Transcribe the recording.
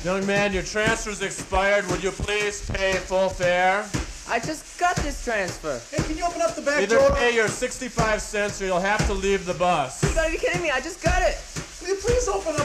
Young man, your transfer's expired. Would you please pay full fare? I just got this transfer. Hey, can you open up the back Either door? pay your 65 cents or you'll have to leave the bus. You gotta be kidding me. I just got it. Will you please open up